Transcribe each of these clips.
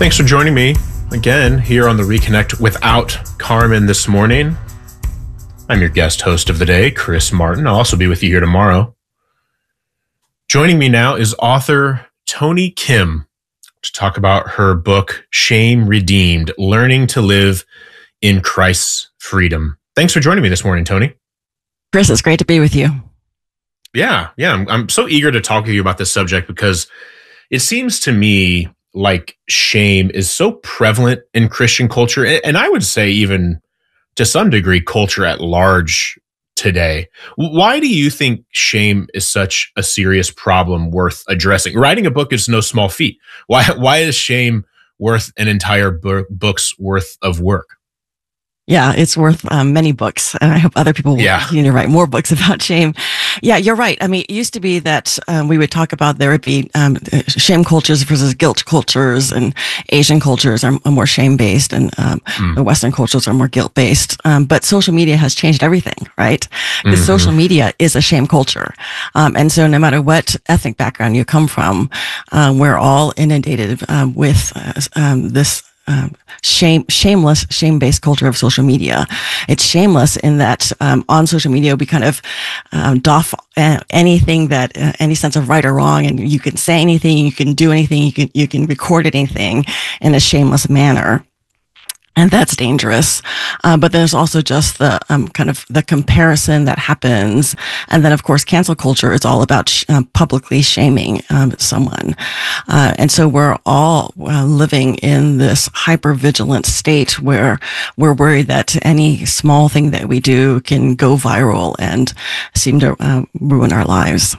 Thanks for joining me again here on the Reconnect Without Carmen this morning. I'm your guest host of the day, Chris Martin. I'll also be with you here tomorrow. Joining me now is author Toni Kim to talk about her book, Shame Redeemed, Learning to Live in Christ's Freedom. Thanks for joining me this morning, Toni. Chris, it's great to be with you. Yeah. I'm so eager to talk with you about this subject because it seems to me like shame is so prevalent in Christian culture, and I would say even to some degree culture at large today. Why do you think shame is such a serious problem worth addressing? Writing a book is no small feat. Why is shame worth an entire book's worth of work? Yeah, it's worth many books. And I hope other people will continue to write more books about shame. Yeah, you're right. I mean, it used to be that we would talk about there would be shame cultures versus guilt cultures, and Asian cultures are more shame-based, and the Western cultures are more guilt-based. But social media has changed everything, right? Because social media is a shame culture. And so no matter what ethnic background you come from, we're all inundated with this shameless, shame-based culture of social media. It's shameless in that on social media we kind of doff anything that any sense of right or wrong, and you can say anything, you can do anything, you can record anything in a shameless manner. And that's dangerous. But there's also just the kind of the comparison that happens. And then, of course, cancel culture is all about publicly shaming someone. And so we're all living in this hyper-vigilant state where we're worried that any small thing that we do can go viral and seem to ruin our lives.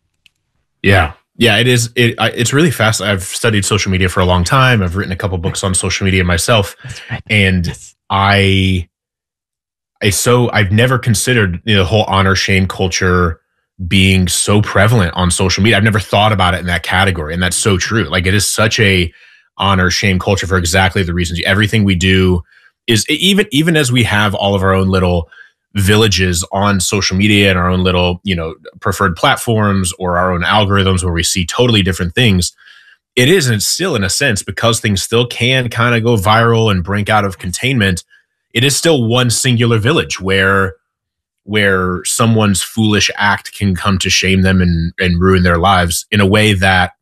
Yeah, it is. It's really fast. I've studied social media for a long time. I've written a couple books on social media myself. That's right. And I've never considered the whole honor shame culture being so prevalent on social media. I've never thought about it in that category. And that's so true. Like, it is such a honor shame culture for exactly the reasons. Everything we do is, even as we have all of our own little villages on social media and our own little, preferred platforms or our own algorithms where we see totally different things, it isn't still, in a sense, because things still can kind of go viral and break out of containment. It is still one singular village where someone's foolish act can come to shame them and ruin their lives in a way that,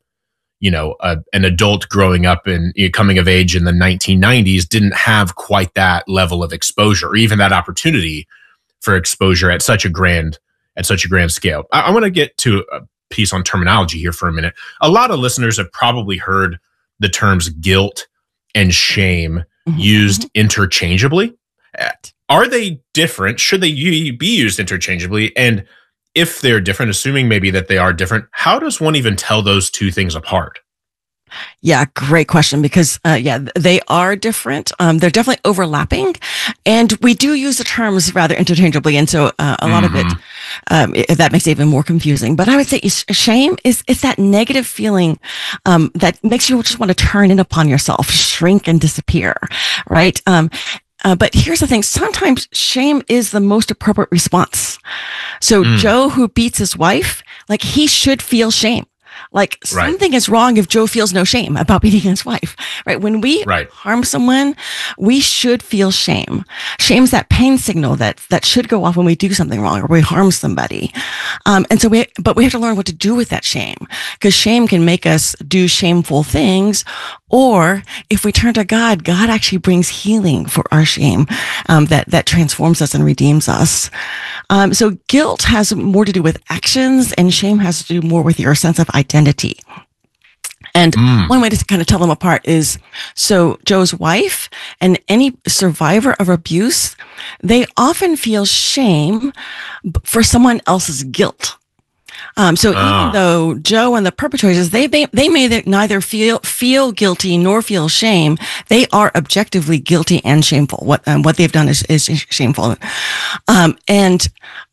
an adult growing up and coming of age in the 1990s didn't have quite that level of exposure or even that opportunity for exposure at such a grand scale. I want to get to a piece on terminology here for a minute. A lot of listeners have probably heard the terms guilt and shame used interchangeably. Are they different? Should they be used interchangeably? And if they're different, assuming maybe that they are different, how does one even tell those two things apart? Yeah, great question, because, they are different. They're definitely overlapping, and we do use the terms rather interchangeably. And so, a lot of it, that makes it even more confusing. But I would say shame is that negative feeling, that makes you just want to turn in upon yourself, shrink and disappear, right? But here's the thing. Sometimes shame is the most appropriate response. So Joe, who beats his wife, like, he should feel shame. Like, something is wrong if Joe feels no shame about beating his wife, right? When we harm someone, we should feel shame. Shame's that pain signal that should go off when we do something wrong or we harm somebody. And so we have to learn what to do with that shame, because shame can make us do shameful things. Or if we turn to God, God actually brings healing for our shame, that transforms us and redeems us. So guilt has more to do with actions, and shame has to do more with your sense of identity. And one way to kind of tell them apart is, so Joe's wife and any survivor of abuse, they often feel shame for someone else's guilt. So even though Joe and the perpetrators, they may neither feel guilty nor feel shame, they are objectively guilty and shameful. What they've done is shameful.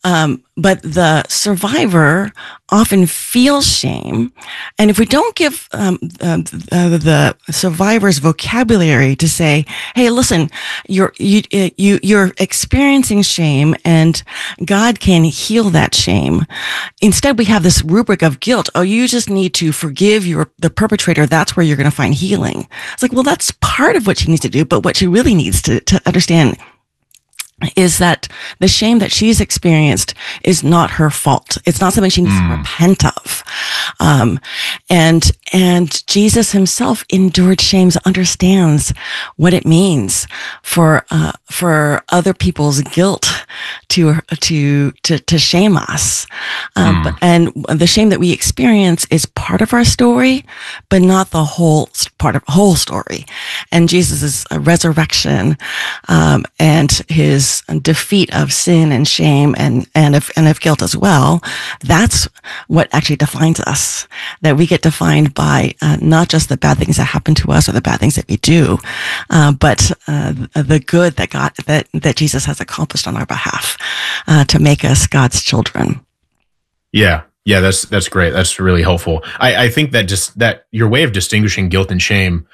But the survivor often feels shame. And if we don't give the survivor's vocabulary to say, hey, listen, you're experiencing shame and God can heal that shame. Instead, we have this rubric of guilt. Oh, you just need to forgive the perpetrator. That's where you're going to find healing. It's like, well, that's part of what she needs to do. But what she really needs to understand is that the shame that she's experienced is not her fault. It's not something she needs to repent of. And Jesus himself endured shames, understands what it means for other people's guilt to shame us. And the shame that we experience is part of our story, but not the whole story. And Jesus' resurrection, and his defeat of sin and shame and of guilt as well, that's what actually defines us. That we get defined by not just the bad things that happen to us or the bad things that we do, but the good that Jesus has accomplished on our behalf to make us God's children. Yeah, that's great. That's really helpful. I think that your way of distinguishing guilt and shame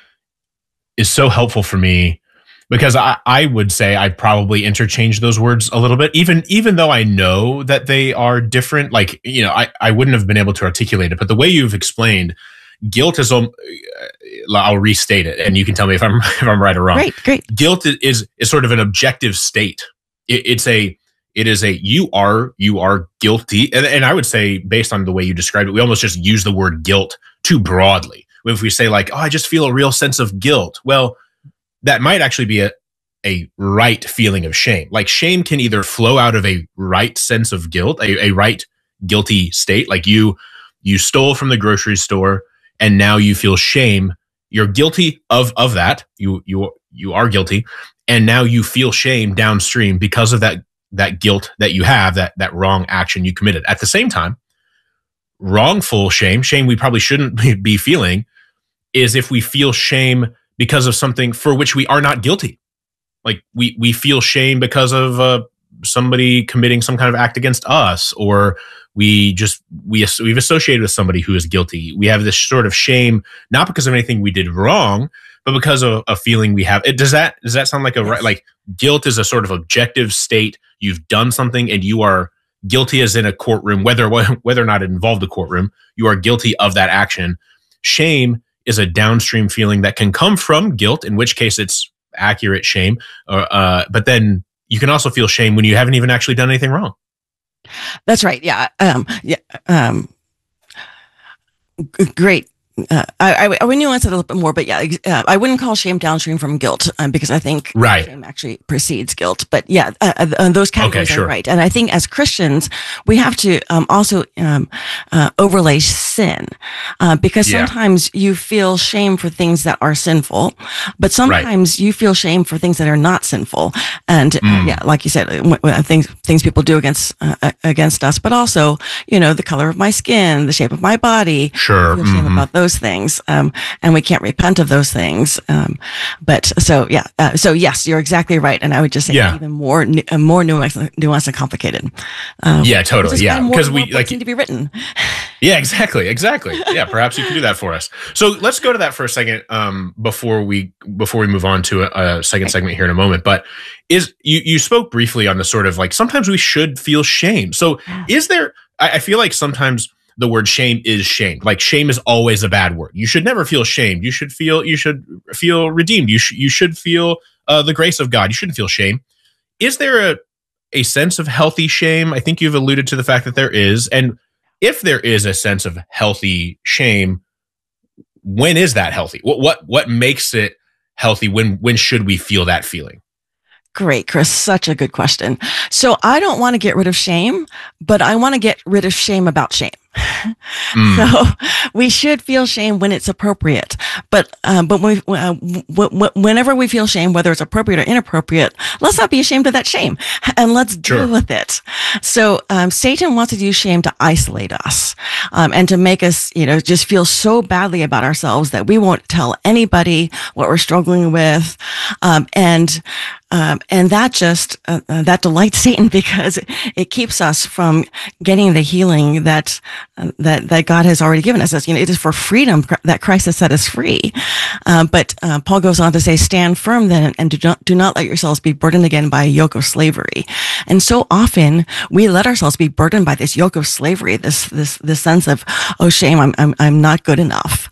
is so helpful for me. Because I would say I probably interchange those words a little bit, even though I know that they are different. Like, I wouldn't have been able to articulate it, but the way you've explained, guilt is, I'll restate it, and you can tell me if I'm right or wrong. Great. Guilt is sort of an objective state. It is a you are guilty, and I would say, based on the way you described it, we almost just use the word guilt too broadly. If we say like, oh, I just feel a real sense of guilt, well, that might actually be a right feeling of shame. Like, shame can either flow out of a right sense of guilt, a right guilty state. Like you stole from the grocery store and now you feel shame. You're guilty of that. You are guilty. And now you feel shame downstream because of that guilt that you have, that wrong action you committed. At the same time, wrongful shame we probably shouldn't be feeling, is if we feel shame because of something for which we are not guilty. Like we feel shame because of somebody committing some kind of act against us, or we've associated with somebody who is guilty. We have this sort of shame, not because of anything we did wrong, but because of a feeling we have. Does that sound like right? Like, guilt is a sort of objective state. You've done something and you are guilty, as in a courtroom, whether or not it involved a courtroom, you are guilty of that action. Shame is a downstream feeling that can come from guilt, in which case it's accurate shame. But then you can also feel shame when you haven't even actually done anything wrong. That's right. Yeah. Great. I would nuance it a little bit more, but yeah, I wouldn't call shame downstream from guilt, because I think shame actually precedes guilt. But yeah, those categories are right. And I think as Christians, we have to also overlay sin, because sometimes you feel shame for things that are sinful, but sometimes you feel shame for things that are not sinful. And like you said, things people do against us, but also, the color of my skin, the shape of my body. Sure. I feel shame about those things, and we can't repent of those things. So yes, you're exactly right, and I would just say even more nuanced and complicated. Totally. Yeah, because we need to be written. Yeah, exactly. Yeah, perhaps you can do that for us. So let's go to that for a second, before we move on to a second segment here in a moment. But you spoke briefly on the sort of like, sometimes we should feel shame. So is there? I feel like sometimes the word shame is shamed. Like, shame is always a bad word. You should never feel shamed. You should feel redeemed. You should feel the grace of God. You shouldn't feel shame. Is there a sense of healthy shame? I think you've alluded to the fact that there is. And if there is a sense of healthy shame, when is that healthy? What makes it healthy? When should we feel that feeling? Great, Chris. Such a good question. So I don't want to get rid of shame, but I want to get rid of shame about shame. So we should feel shame when it's appropriate, but whenever we feel shame, whether it's appropriate or inappropriate, let's not be ashamed of that shame, and let's deal with it. So Satan wants to use shame to isolate us, and to make us, just feel so badly about ourselves that we won't tell anybody what we're struggling with, and And that just that delights Satan because it keeps us from getting the healing that God has already given us. It is for freedom that Christ has set us free. But Paul goes on to say, "Stand firm then, and do not let yourselves be burdened again by a yoke of slavery." And so often we let ourselves be burdened by this yoke of slavery, this sense of, oh, shame, I'm not good enough.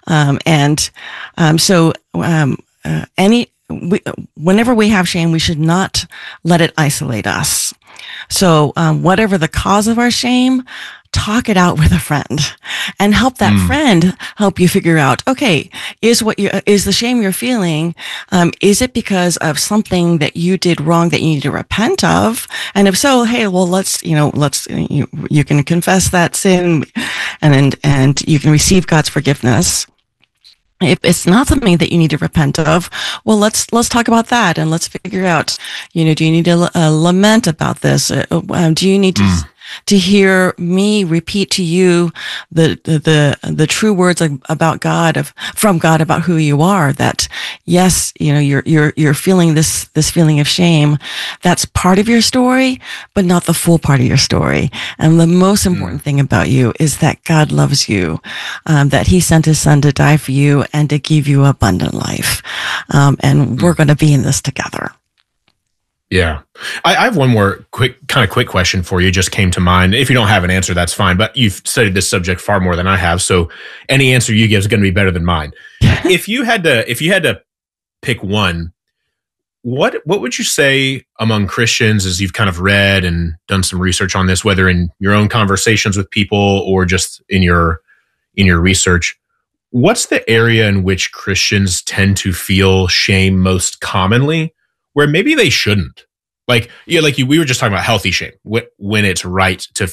Whenever we have shame, we should not let it isolate us. So, whatever the cause of our shame, talk it out with a friend and help that friend help you figure out, okay, is the shame you're feeling, is it because of something that you did wrong that you need to repent of? And if so, hey, well, you can confess that sin and you can receive God's forgiveness. If it's not something that you need to repent of, well, let's talk about that and let's figure out, do you need to lament about this? Do you need to hear me repeat to you the true words about God, from God about who you are? That yes, you're feeling this feeling of shame. That's part of your story, but not the full part of your story. And the most important thing about you is that God loves you, that He sent His Son to die for you and to give you abundant life. And we're going to be in this together. Yeah. I have one more quick question for you. Just came to mind. If you don't have an answer, that's fine. But you've studied this subject far more than I have. So any answer you give is going to be better than mine. If you had to pick one, what would you say among Christians, as you've kind of read and done some research on this, whether in your own conversations with people or just in your research, what's the area in which Christians tend to feel shame most commonly, where maybe they shouldn't? We were just talking about healthy shame, when it's right to